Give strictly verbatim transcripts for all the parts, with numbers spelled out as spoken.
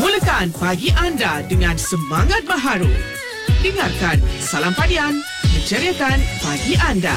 Mulakan pagi anda dengan semangat baharu. Dengarkan Salam Padian, menceriakan pagi anda.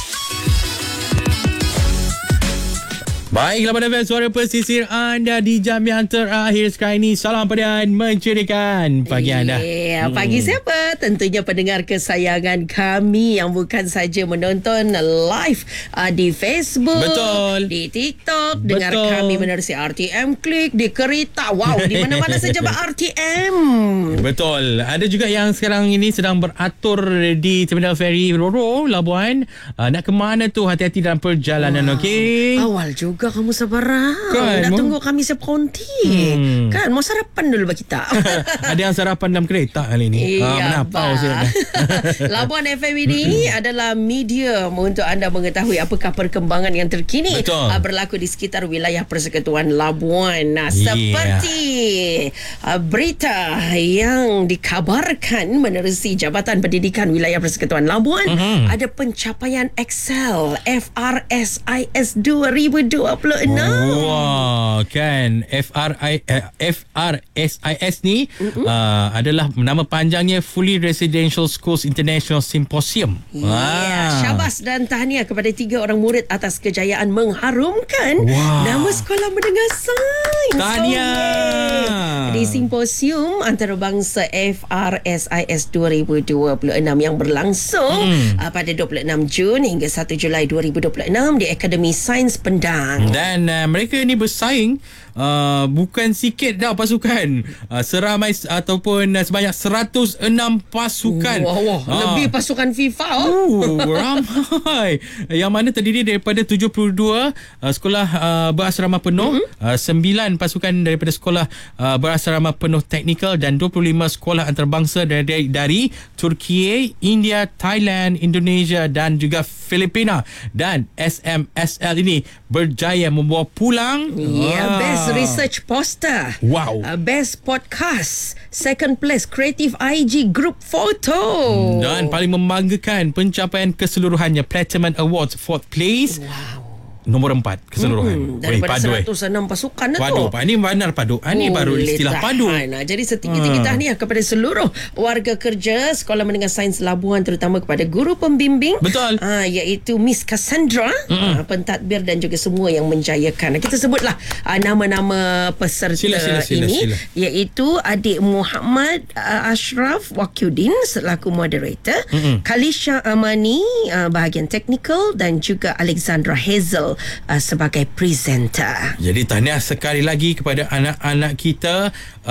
Baiklah pada F M, suara pesisir anda di jam yang terakhir sekarang ini. Salam Padian, menceriakan pagi anda. Yeah, pagi hmm. siapa? Tentunya pendengar kesayangan kami yang bukan saja menonton live uh, di Facebook, betul, di TikTok, betul, dengar kami menerusi R T M Klik, di kereta. Wow, di mana-mana saja R T M. Betul. Ada juga yang sekarang ini sedang beratur di Terminal Ferry Roro, Labuan. Uh, nak ke mana tu? Hati-hati dalam perjalanan, wow. Okey? Awal juga kamu sabarang. Kan, nak tunggu kami seponti. Hmm. Kan, mau sarapan dulu bagi kita. Ada yang sarapan dalam kereta kali ni. Iya, ha, Labuan F M ini adalah medium untuk anda mengetahui apakah perkembangan yang terkini. Betul. Berlaku di sekitar wilayah Persekutuan Labuan. Nah, yeah. Seperti uh, berita yang dikabarkan menerusi Jabatan Pendidikan Wilayah Persekutuan Labuan, uh-huh. ada pencapaian Excel F R S I S dua ribu dua puluh enam. Wah, kan F R I uh, F R S I S ni uh-huh. uh, adalah nama panjangnya Fully Residential Schools International Symposium. Ya, yeah. Syabas dan tahniah kepada tiga orang murid atas kejayaan mengharumkan wow. nama sekolah menengah sains. Tahniah. Oh, di simposium antarabangsa F R S I S dua ribu dua puluh enam yang berlangsung hmm. uh, pada dua puluh enam Jun hingga satu Julai dua ribu dua puluh enam di Akademi Sains Pendang. Dan uh, mereka ni bersaing uh, bukan sikit dah pasukan. Uh, seramai ataupun uh, sebanyak seratus enam pasukan. Wah, wah. Uh. Lebih pasukan FIFA. Oh, ramai. Yang mana terdiri daripada tujuh puluh dua uh, sekolah uh, berasrama penuh, mm-hmm. uh, sembilan pasukan daripada sekolah uh, berasrama penuh teknikal dan dua puluh lima sekolah antarabangsa dari, dari Turki, India, Thailand, Indonesia dan juga Filipina. Dan S M S L ini berjaya membawa pulang yeah, ah. Best Research Poster, wow. uh, Best Podcast, Second Place Creative I G Group Photo, dan paling membanggakan pencapaian keseluruhannya Platinum Awards Fourth Place. Wow. Nombor empat keseluruhan. Hmm, daripada seratus enam pasukan tu. Padu. Ini benar padu. Ini oh, baru istilah padu. Nah, jadi setinggi-tinggi hmm. tahniah kepada seluruh warga kerja Sekolah Menengah Sains Labuan, terutama kepada guru pembimbing. Betul. Uh, iaitu Miss Cassandra, hmm. uh, pentadbir dan juga semua yang menjayakan. Kita sebutlah uh, nama-nama peserta sila, sila, sila, ini. Sila. Iaitu adik Muhammad uh, Ashraf Wakyudin selaku moderator. Hmm. Kalisha Amani uh, bahagian teknikal dan juga Alexandra Hazel Uh, sebagai presenter. Jadi tahniah sekali lagi kepada anak-anak kita,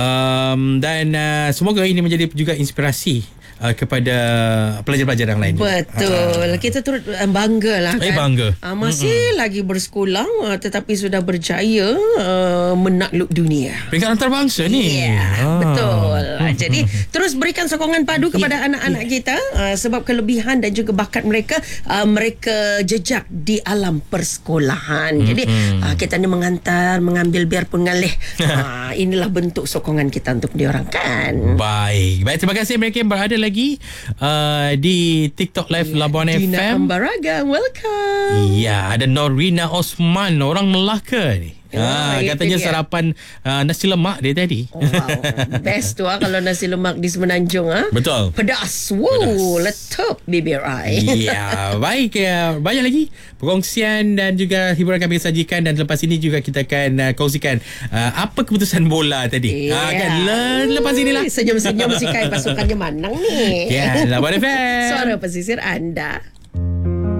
um, dan uh, semoga ini menjadi juga inspirasi uh, kepada pelajar-pelajar yang lain. Betul. Uh, kita turut bangga lah kan. Eh, bangga. Uh, masih mm-hmm. lagi bersekolah uh, tetapi sudah berjaya uh, menakluk dunia. Peringkat antarabangsa ni. Ya, yeah, ah. betul. Uh, jadi terus berikan sokongan padu kepada yeah. anak-anak yeah. kita uh, sebab kelebihan dan juga bakat mereka uh, mereka jejak di alam persekolahan. Jadi mm-hmm. uh, kita ni mengantar, mengambil biarpun ngalih. uh, inilah bentuk sokongan kita untuk diorang kan. Baik. Baik, terima kasih mereka yang berada lagi uh, di TikTok Live yeah, Labuan F M. Dina Ambaraga, welcome. Ya, ada Norina Osman, orang Melaka ni. Ah, ya, katanya sarapan uh, nasi lemak dia tadi. Oh, wow. Best tu ah kalau nasi lemak di Semenanjung ah. Betul. Pedas. Wow, letup bibir ai. Ya, baik ya. Banyak lagi perkongsian dan juga hiburan kami sajikan, dan lepas ini juga kita akan uh, kongsikan uh, apa keputusan bola tadi. Yeah. Ah, kan Le- lepas inilah senyum-senyum si kai pasukannya menang ni. Ya, Labuan F M. Suara pesisir anda.